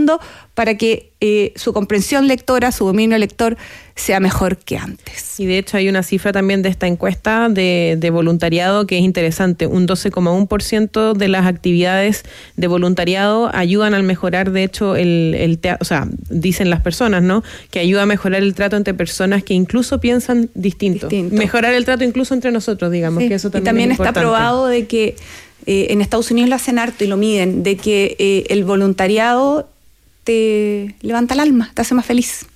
fondo para que su comprensión lectora, su dominio lector sea mejor que antes. Y de hecho hay una cifra también de esta encuesta de voluntariado que es interesante. Un 12,1% de las actividades de voluntariado ayudan al mejorar, de hecho, o sea, dicen las personas, ¿no? Que ayuda a mejorar el trato entre personas que incluso piensan distinto. Mejorar el trato incluso entre nosotros, digamos, sí. Que eso también es importante. Está probado de que en Estados Unidos lo hacen harto y lo miden, de que el voluntariado te levanta el alma, te hace más feliz.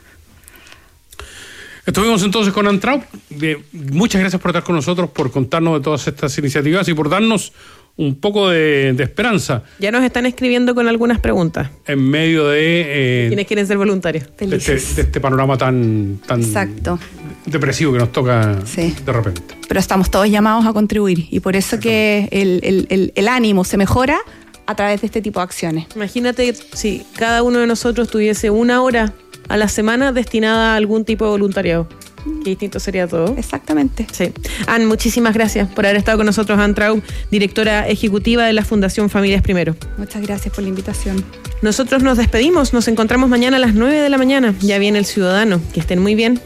Estuvimos entonces con Ann Traub. Muchas gracias por estar con nosotros, por contarnos de todas estas iniciativas y por darnos un poco de esperanza. Ya nos están escribiendo con algunas preguntas. En medio de... ¿Quiénes quieren ser voluntarios? De este panorama tan exacto, depresivo que nos toca de repente. Pero estamos todos llamados a contribuir y por eso que el ánimo se mejora a través de este tipo de acciones. Imagínate si cada uno de nosotros tuviese 1 hora a la semana destinada a algún tipo de voluntariado. Qué distinto sería todo. Exactamente. Sí. Ann, muchísimas gracias por haber estado con nosotros. Ann Traub, directora ejecutiva de la Fundación Familias Primero. Muchas gracias por la invitación. Nosotros nos despedimos. Nos encontramos mañana a las 9 de la mañana. Ya viene El Ciudadano. Que estén muy bien.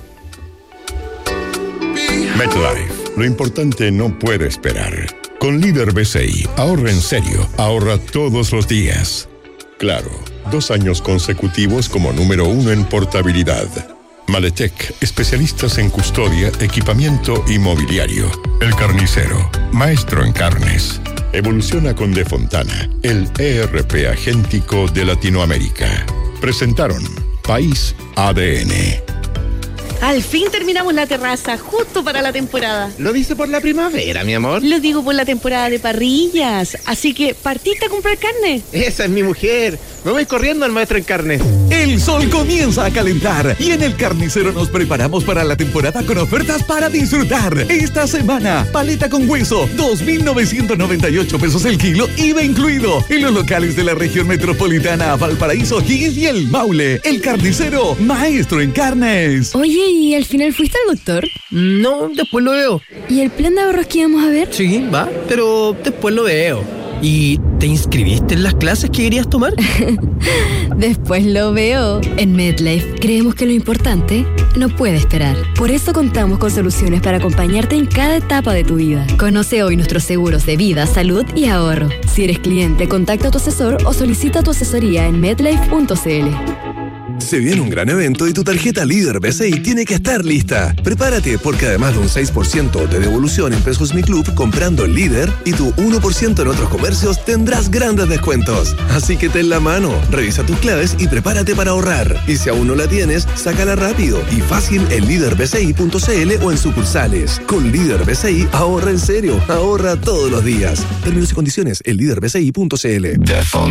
MetLife. Lo importante no puede esperar. Con Líder BCI, ahorra en serio. Ahorra todos los días. Claro, 2 años consecutivos como número 1 en portabilidad. Maletec, especialistas en custodia, equipamiento y mobiliario. El Carnicero, maestro en carnes. Evoluciona con De Fontana, el ERP agéntico de Latinoamérica. Presentaron País ADN. Al fin terminamos la terraza, justo para la temporada. ¿Lo dice por la primavera, mi amor? Lo digo por la temporada de parrillas. Así que, ¿partiste a comprar carne? Esa es mi mujer. Me voy corriendo al maestro en carnes. El sol comienza a calentar y en El Carnicero nos preparamos para la temporada con ofertas para disfrutar. Esta semana, paleta con hueso, 2,998 pesos el kilo, IVA incluido. En los locales de la región metropolitana, Valparaíso, Higgins y El Maule. El Carnicero, maestro en carnes. Oye, ¿y al final fuiste al doctor? No, después lo veo. ¿Y el plan de ahorros que íbamos a ver? Sí, va, pero después lo veo. ¿Y te inscribiste en las clases que querías tomar? Después lo veo. En MetLife creemos que lo importante no puede esperar. Por eso contamos con soluciones para acompañarte en cada etapa de tu vida. Conoce hoy nuestros seguros de vida, salud y ahorro. Si eres cliente, contacta a tu asesor o solicita tu asesoría en metlife.cl. Se viene un gran evento y tu tarjeta Líder BCI tiene que estar lista. Prepárate porque además de un 6% de devolución en Pesos Mi Club comprando el Líder y tu 1% en otros comercios tendrás grandes descuentos. Así que ten la mano, revisa tus claves y prepárate para ahorrar. Y si aún no la tienes, sácala rápido y fácil en LíderBCI.cl o en sucursales. Con Líder BCI ahorra en serio, ahorra todos los días. Términos y condiciones en LíderBCI.cl.